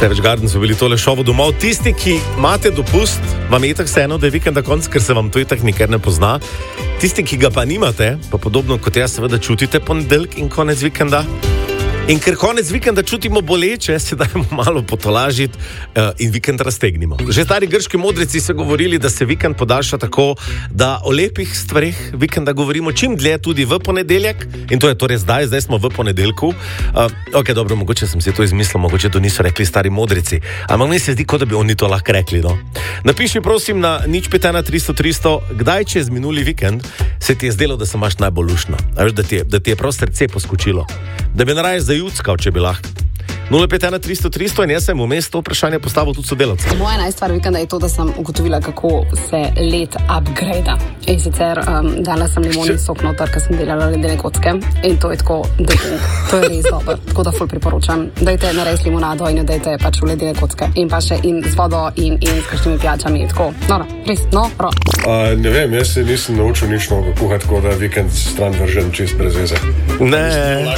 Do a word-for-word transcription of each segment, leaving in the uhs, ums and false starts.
Savage Garden so bili tole šovo domov. Tisti, ki imate dopust, vam je tak vseeno, da je vikend na koncu, ker se vam to itak nikar ne pozna. Tisti, ki ga pa nimate, pa podobno kot jaz, seveda čutite ponedeljek in konec vikenda. In ker konec vikenda čutimo boleče, se dajmo malo potolažiti uh, in vikend raztegnimo. Že stari grški modrici so govorili, da se vikend podaljša tako, da o lepih stvareh vikenda govorimo čim dlje tudi v ponedeljek. In to je torej zdaj, zdaj smo v ponedeljku. Uh, ok, dobro, mogoče sem si to izmislil, mogoče to niso rekli stari modrici. Ampak mi se zdi, kot da bi oni to lahko rekli, no. Napiši prosim na nič pet ena tristo tristo, kdaj čez minuli vikend se ti je zdelo, da se imaš najbolj luštno. A veš, da ti je, da ti je prav srce poskočilo. Da bi naraj zajuckal, če bi lahko. nula pet ena tristo tristo in jaz sem vmes to vprašanje postavil tudi sodelavcem. Moja najstvar vikenda je to, da sem ugotovila, kako se led upgrada. In sicer um, dala sem limonni sok noter, ker sem delala ledene kocke. In to je tako, dejte, to je res dobro. Tako da ful priporočam. Dajte narediti limonado in jo dajte pač v ledene kocke. In pa še in z vodo in, in s kakšnimi pijačami. Tako, no, no, res, no, ro. Uh, ne vem, jaz se nisem naučil nič nogo kuhati, tako da vikend stran vržem čist brez veze. Ne.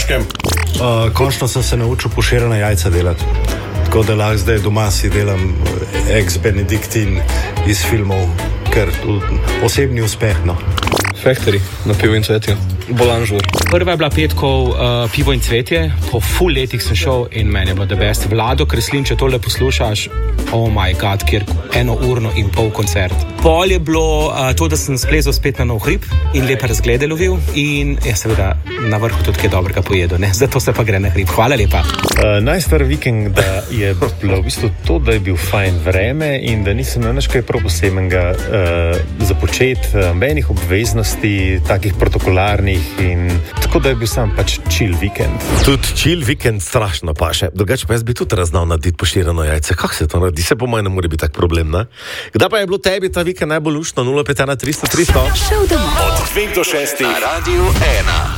Uh, končno sem se naučil poširana jajca delati. Tako da lahko zdaj doma si delam ex Benediktin iz filmov, ker osebni uspeh, no. Factory na pivo in cvetje. Bolanžur. Prva je bila petkov uh, pivo in cvetje. Po full letih sem šel in meni je bilo the best. Vlado Kreslin, če tole poslušaš, oh my god, kjer eno urno in pol koncert. Pol je bilo uh, to, da sem splezal spet na nov hrib in lepe razglede lovil in ja, seveda na vrhu tudi kaj dobrega pojedel, ne? Zato se pa gre na hrib. Hvala lepa. Uh, najstar vikend je bilo v bistvu to, da je bil fajn vreme in da nisem na nič kaj prav posebnega uh, započet, uh, menih obveznosti, takih protokolarnih in tako da je bil sam pač chill vikend. Tudi chill vikend strašno paše. Drugače pa jaz bi tudi raznal narediti poširano jajce. Kako se to naredi? Se po mojem ne more biti tak problem, ne? Kdaj pa je bilo tebi ta vikend najbolj luštno? nula pet ena tristo tristo. Od dveh do šestih na Radiu ena.